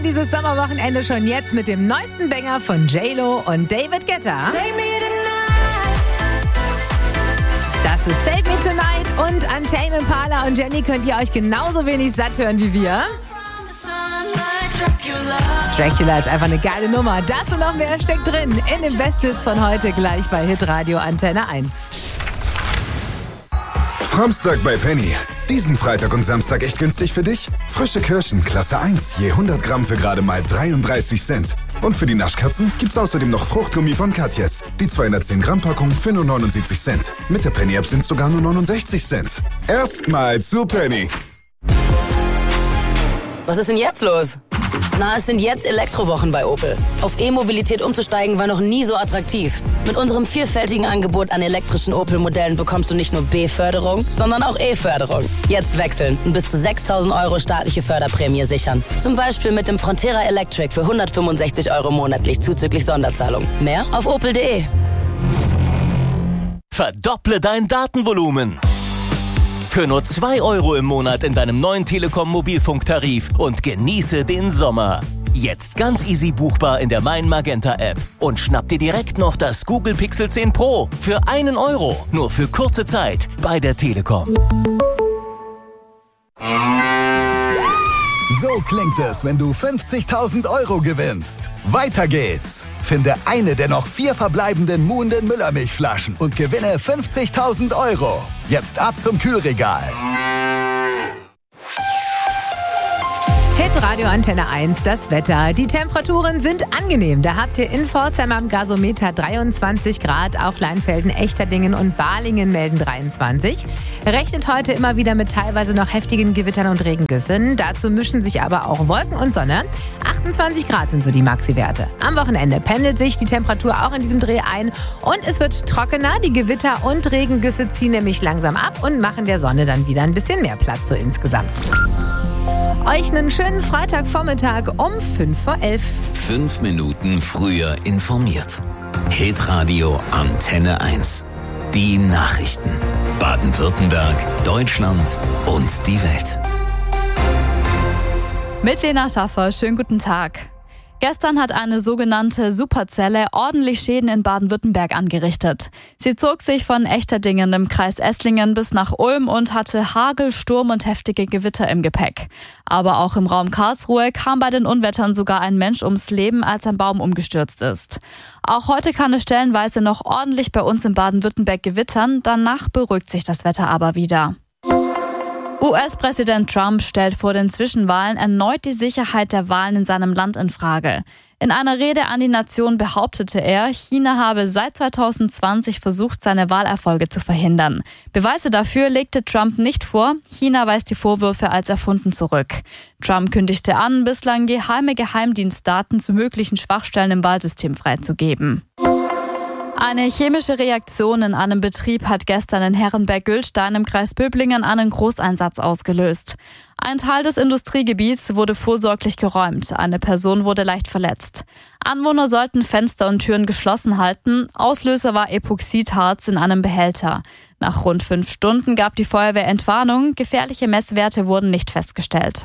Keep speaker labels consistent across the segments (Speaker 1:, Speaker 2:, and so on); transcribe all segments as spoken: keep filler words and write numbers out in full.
Speaker 1: dieses Sommerwochenende schon jetzt mit dem neuesten Banger von J-Lo und David Guetta. Das ist Save Me Tonight und an Tame Impala und Jenny könnt ihr euch genauso wenig satt hören wie wir. Dracula ist einfach eine geile Nummer. Das und noch mehr steckt drin in den Besthits von heute gleich bei Hitradio Antenne eins.
Speaker 2: Samstag bei Penny. Diesen Freitag und Samstag echt günstig für dich? Frische Kirschen, Klasse eins, je hundert Gramm für gerade mal dreiunddreißig Cent. Und für die Naschkatzen gibt's außerdem noch Fruchtgummi von Katjes. Die zweihundertzehn Gramm Packung für nur neunundsiebzig Cent. Mit der Penny-App sind's sogar nur neunundsechzig Cent. Erstmal zu Penny.
Speaker 3: Was ist denn jetzt los? Na, es sind jetzt Elektrowochen bei Opel. Auf E-Mobilität umzusteigen war noch nie so attraktiv. Mit unserem vielfältigen Angebot an elektrischen Opel-Modellen bekommst du nicht nur B-Förderung, sondern auch E-Förderung. Jetzt wechseln und bis zu sechstausend Euro staatliche Förderprämie sichern. Zum Beispiel mit dem Frontera Electric für hundertfünfundsechzig Euro monatlich zuzüglich Sonderzahlung. Mehr auf opel punkt de.
Speaker 4: Verdopple dein Datenvolumen. Für nur zwei Euro im Monat in deinem neuen Telekom-Mobilfunktarif und genieße den Sommer. Jetzt ganz easy buchbar in der Mein Magenta App. Und schnapp dir direkt noch das Google Pixel zehn Pro für einen Euro. Nur für kurze Zeit bei der Telekom.
Speaker 5: So klingt es, wenn du fünfzigtausend Euro gewinnst. Weiter geht's. Finde eine der noch vier verbleibenden Muhnden Müllermilchflaschen und gewinne fünfzigtausend Euro. Jetzt ab zum Kühlregal.
Speaker 1: Hitradio Antenne eins, das Wetter. Die Temperaturen sind angenehm. Da habt ihr in Pforzheim am Gasometer dreiundzwanzig Grad. Auch Leinfelden, Echterdingen und Balingen melden dreiundzwanzig. Rechnet heute immer wieder mit teilweise noch heftigen Gewittern und Regengüssen. Dazu mischen sich aber auch Wolken und Sonne. achtundzwanzig Grad sind so die Maxi-Werte. Am Wochenende pendelt sich die Temperatur auch in diesem Dreh ein. Und es wird trockener. Die Gewitter und Regengüsse ziehen nämlich langsam ab und machen der Sonne dann wieder ein bisschen mehr Platz so insgesamt. Euch einen schönen Freitagvormittag um fünf vor elf.
Speaker 6: Fünf Minuten früher informiert. Hitradio Antenne eins. Die Nachrichten. Baden-Württemberg, Deutschland und die Welt.
Speaker 7: Mit Lena Schaffer, schönen guten Tag. Gestern hat eine sogenannte Superzelle ordentlich Schäden in Baden-Württemberg angerichtet. Sie zog sich von Echterdingen im Kreis Esslingen bis nach Ulm und hatte Hagel, Sturm und heftige Gewitter im Gepäck. Aber auch im Raum Karlsruhe kam bei den Unwettern sogar ein Mensch ums Leben, als ein Baum umgestürzt ist. Auch heute kann es stellenweise noch ordentlich bei uns in Baden-Württemberg gewittern, danach beruhigt sich das Wetter aber wieder. U S-Präsident Trump stellt vor den Zwischenwahlen erneut die Sicherheit der Wahlen in seinem Land in Frage. In einer Rede an die Nation behauptete er, China habe seit zweitausendzwanzig versucht, seine Wahlerfolge zu verhindern. Beweise dafür legte Trump nicht vor. China weist die Vorwürfe als erfunden zurück. Trump kündigte an, bislang geheime Geheimdienstdaten zu möglichen Schwachstellen im Wahlsystem freizugeben. Eine chemische Reaktion in einem Betrieb hat gestern in Herrenberg-Gülstein im Kreis Böblingen einen Großeinsatz ausgelöst. Ein Teil des Industriegebiets wurde vorsorglich geräumt. Eine Person wurde leicht verletzt. Anwohner sollten Fenster und Türen geschlossen halten. Auslöser war Epoxidharz in einem Behälter. Nach rund fünf Stunden gab die Feuerwehr Entwarnung. Gefährliche Messwerte wurden nicht festgestellt.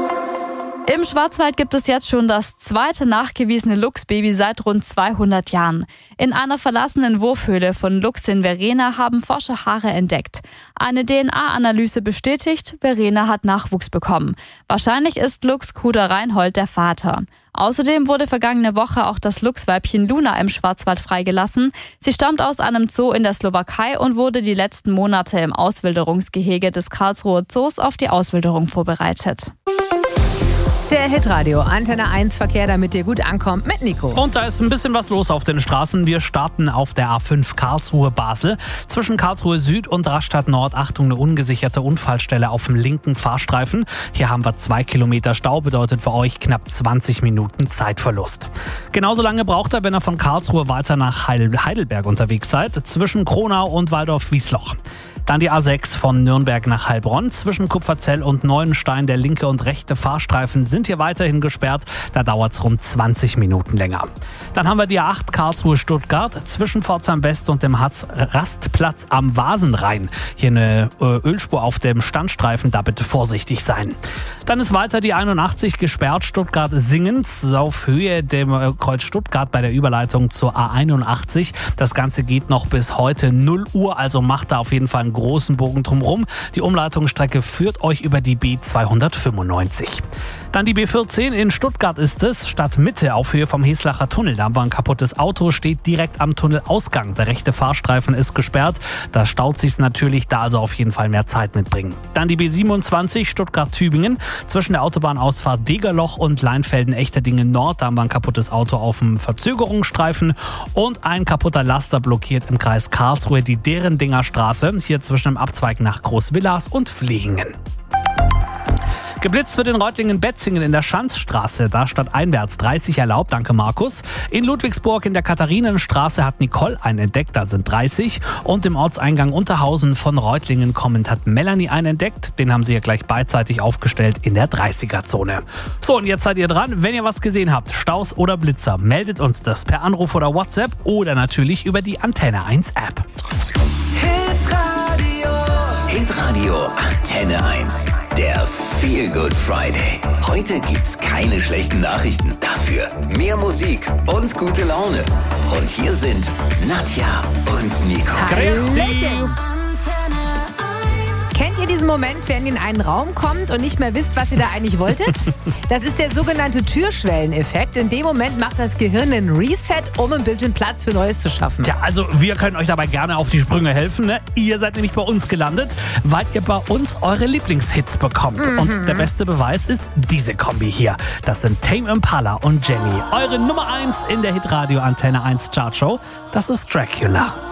Speaker 7: Im Schwarzwald gibt es jetzt schon das zweite nachgewiesene Luchsbaby seit rund zweihundert Jahren. In einer verlassenen Wurfhöhle von Luchsin Verena haben Forscher Haare entdeckt. Eine D N A-Analyse bestätigt, Verena hat Nachwuchs bekommen. Wahrscheinlich ist Luchskuder Reinhold der Vater. Außerdem wurde vergangene Woche auch das Luchsweibchen Luna im Schwarzwald freigelassen. Sie stammt aus einem Zoo in der Slowakei und wurde die letzten Monate im Auswilderungsgehege des Karlsruher Zoos auf die Auswilderung vorbereitet.
Speaker 1: Der Hitradio Antenne eins Verkehr, damit ihr gut ankommt, mit Nico.
Speaker 8: Und da ist ein bisschen was los auf den Straßen. Wir starten auf der A fünf Karlsruhe-Basel. Zwischen Karlsruhe Süd und Rastatt Nord, Achtung, eine ungesicherte Unfallstelle auf dem linken Fahrstreifen. Hier haben wir zwei Kilometer Stau, bedeutet für euch knapp zwanzig Minuten Zeitverlust. Genauso lange braucht er, wenn ihr von Karlsruhe weiter nach Heidelberg unterwegs seid, zwischen Kronau und Waldorf-Wiesloch. Dann die A sechs von Nürnberg nach Heilbronn. Zwischen Kupferzell und Neuenstein, der linke und rechte Fahrstreifen sind hier weiterhin gesperrt. Da dauert es rund zwanzig Minuten länger. Dann haben wir die A acht Karlsruhe-Stuttgart zwischen Pforzheim West und dem Rastplatz am Vasenrhein. Hier eine äh, Ölspur auf dem Standstreifen, da bitte vorsichtig sein. Dann ist weiter die einundachtzig gesperrt, Stuttgart-Singens auf Höhe dem äh, Kreuz Stuttgart bei der Überleitung zur A einundachtzig. Das Ganze geht noch bis heute null Uhr, also macht da auf jeden Fall einen großen Bogen drumherum. Die Umleitungsstrecke führt euch über die B zweihundertfünfundneunzig. Dann die B vierzehn in Stuttgart ist es, Stadtmitte auf Höhe vom Heslacher Tunnel. Da war ein kaputtes Auto, steht direkt am Tunnelausgang. Der rechte Fahrstreifen ist gesperrt. Da staut sich's natürlich, da also auf jeden Fall mehr Zeit mitbringen. Dann die B siebenundzwanzig Stuttgart-Tübingen zwischen der Autobahnausfahrt Degerloch und Leinfelden-Echterdingen Nord. Da haben wir ein kaputtes Auto auf dem Verzögerungsstreifen und ein kaputter Laster blockiert im Kreis Karlsruhe die Derendinger Straße, hier zwischen dem Abzweig nach Großvillas und Flehingen. Geblitzt wird in Reutlingen-Betzingen in der Schanzstraße, da statt einwärts dreißig erlaubt, danke Markus. In Ludwigsburg in der Katharinenstraße hat Nicole einen entdeckt, da sind dreißig. Und im Ortseingang Unterhausen von Reutlingen kommend hat Melanie einen entdeckt, den haben sie ja gleich beidseitig aufgestellt in der dreißiger-Zone. So, und jetzt seid ihr dran, wenn ihr was gesehen habt, Staus oder Blitzer, meldet uns das per Anruf oder WhatsApp oder natürlich über die Antenne eins App.
Speaker 6: Hitradio Antenne eins. Der Feel Good Friday. Heute gibt's keine schlechten Nachrichten. Dafür mehr Musik und gute Laune. Und hier sind Nadja und Nico.
Speaker 1: Hallöchen. Kennt ihr diesen Moment, wenn ihr in einen Raum kommt und nicht mehr wisst, was ihr da eigentlich wolltet? Das ist der sogenannte Türschwelleneffekt. In dem Moment macht das Gehirn einen Reset, um ein bisschen Platz für Neues zu schaffen.
Speaker 8: Tja, also wir können euch dabei gerne auf die Sprünge helfen. Ne? Ihr seid nämlich bei uns gelandet, weil ihr bei uns eure Lieblingshits bekommt. Mhm. Und der beste Beweis ist diese Kombi hier. Das sind Tame Impala und Jenny. Eure Nummer eins in der Hitradio Antenne eins Chartshow. Das ist Dracula.